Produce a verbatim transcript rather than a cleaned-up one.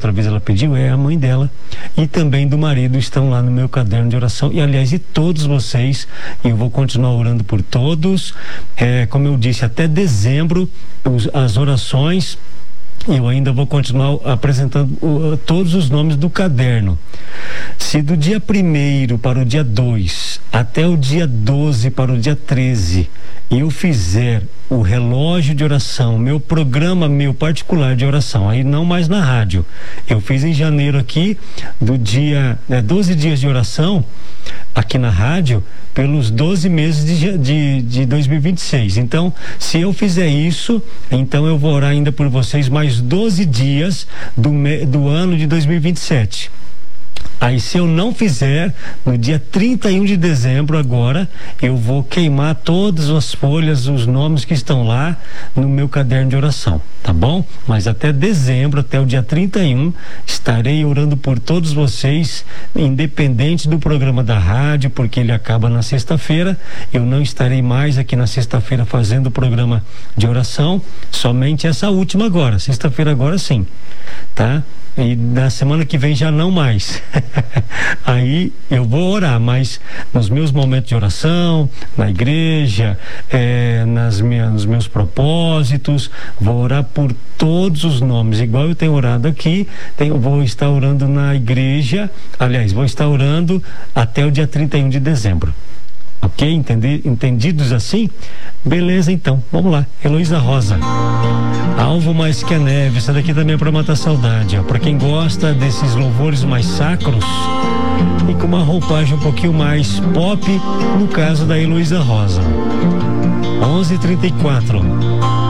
outra vez ela pediu, é a mãe dela e também do marido estão lá no meu caderno de oração. E aliás, e todos vocês, eu vou continuar orando por todos. É, como eu disse, até dezembro, os, as orações, eu ainda vou continuar apresentando uh, todos os nomes do caderno. Se do dia primeiro para o dia dois, até o dia doze para o dia treze, eu fizer o relógio de oração, meu programa meu particular de oração, aí não mais na rádio, eu fiz em janeiro aqui, do dia, né, doze dias de oração, aqui na rádio, pelos doze meses de, de, de dois mil e vinte e seis. Então, se eu fizer isso, então eu vou orar ainda por vocês mais doze dias do, me, do ano de dois mil e vinte e sete. Aí, se eu não fizer, no dia trinta e um de dezembro agora, eu vou queimar todas as folhas, os nomes que estão lá no meu caderno de oração, tá bom? Mas até dezembro, até o dia trinta e um, estarei orando por todos vocês, independente do programa da rádio, porque ele acaba na sexta-feira. Eu não estarei mais aqui na sexta-feira fazendo o programa de oração, somente essa última agora, sexta-feira agora sim, tá? E na semana que vem já não mais. Aí eu vou orar, mas nos meus momentos de oração, na igreja, é, nas minhas, nos meus propósitos, vou orar por todos os nomes, igual eu tenho orado aqui. Tenho, vou estar orando na igreja, aliás, vou estar orando até o dia trinta e um de dezembro. Ok? Entendi, entendidos assim? Beleza, então. Vamos lá. Heloísa Rosa. Alvo mais que a neve. Essa daqui também é para matar saudade. Para quem gosta desses louvores mais sacros e com uma roupagem um pouquinho mais pop, no caso da Heloísa Rosa. onze e trinta e quatro.